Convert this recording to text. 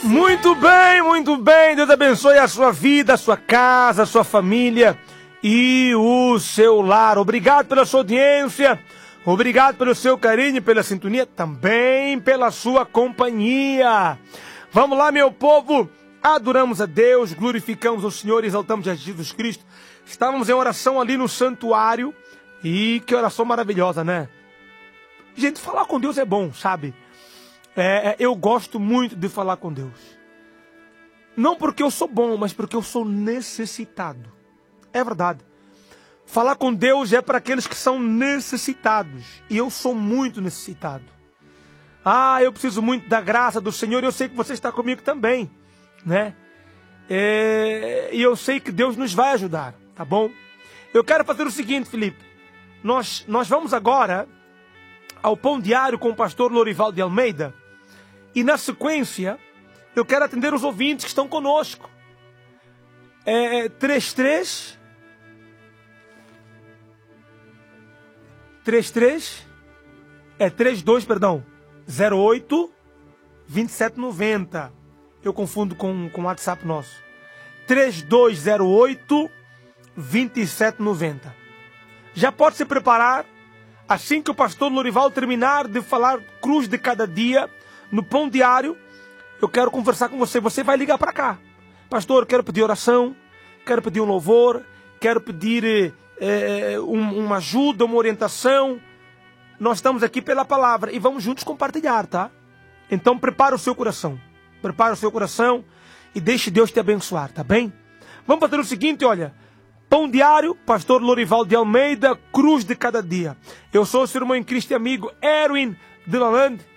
Muito bem, muito bem. Deus abençoe a sua vida, a sua casa, a sua família e o seu lar. Obrigado pela sua audiência, obrigado pelo seu carinho, pela sintonia, também pela sua companhia. Vamos lá, meu povo, adoramos a Deus, glorificamos o Senhor, exaltamos a Jesus Cristo. Estávamos em oração ali no santuário e que oração maravilhosa, né? Gente, falar com Deus é bom, sabe? Eu gosto muito de falar com Deus. Não porque eu sou bom, mas porque eu sou necessitado. É verdade. Falar com Deus é para aqueles que são necessitados. E eu sou muito necessitado. Eu preciso muito da graça do Senhor. E eu sei que você está comigo também, né? E eu sei que Deus nos vai ajudar, tá bom? Eu quero fazer o seguinte, Felipe. Nós vamos agora ao Pão Diário com o pastor Lorival de Almeida. E na sequência, eu quero atender os ouvintes que estão conosco. 33 32, perdão. 08 2790. Eu confundo com o WhatsApp nosso. 3208 2790. Já pode se preparar. Assim que o pastor Lorival terminar de falar cruz de cada dia no Pão Diário, eu quero conversar com você. Você vai ligar para cá. Pastor, quero pedir oração, quero pedir um louvor, quero pedir uma ajuda, uma orientação. Nós estamos aqui pela palavra e vamos juntos compartilhar, tá? Então prepara o seu coração. Prepara o seu coração e deixe Deus te abençoar, tá bem? Vamos fazer o seguinte, olha. Pão Diário, pastor Lorival de Almeida, cruz de cada dia. Eu sou o seu irmão em Cristo e amigo Erwin de Lalande.